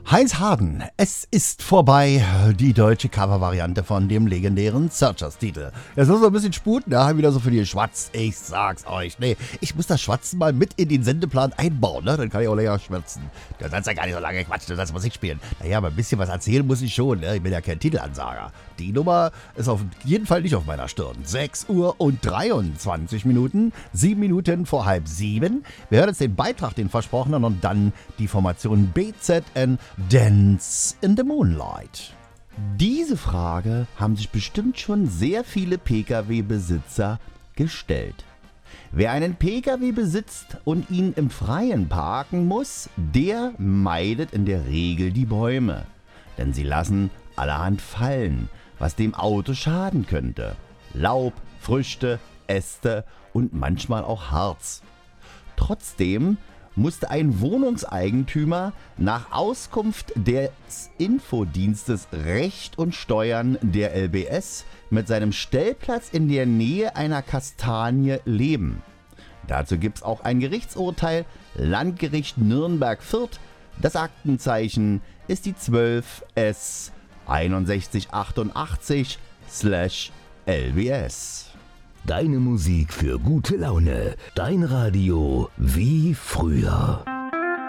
Heinz Harden, es ist vorbei, die deutsche Covervariante von dem legendären Searchers-Titel. Jetzt muss noch ein bisschen sputen, ja, wieder so für die Schwatz, ich sag's euch. Nee, ich muss das Schwatzen mal mit in den Sendeplan einbauen, ne? Dann kann ich auch länger schwatzen. Du sollst ja gar nicht so lange quatschen, du sollst Musik spielen. Naja, aber ein bisschen was erzählen muss ich schon, ne? Ich bin ja kein Titelansager. Die Nummer ist auf jeden Fall nicht auf meiner Stirn. 6 Uhr und 23 Minuten, 7 Minuten vor 6:30. Wir hören jetzt den Beitrag, den versprochenen, und dann die Formation BZN Dance in the Moonlight. Diese Frage haben sich bestimmt schon sehr viele Pkw-Besitzer gestellt. Wer einen Pkw besitzt und ihn im Freien parken muss, der meidet in der Regel die Bäume. Denn sie lassen allerhand fallen, was dem Auto schaden könnte. Laub, Früchte, Äste und manchmal auch Harz. Trotzdem musste ein Wohnungseigentümer nach Auskunft des Infodienstes Recht und Steuern der LBS mit seinem Stellplatz in der Nähe einer Kastanie leben. Dazu gibt's auch ein Gerichtsurteil, Landgericht Nürnberg-Fürth. Das Aktenzeichen ist die 12S 6188/LBS. Deine Musik für gute Laune. Dein Radio wie früher.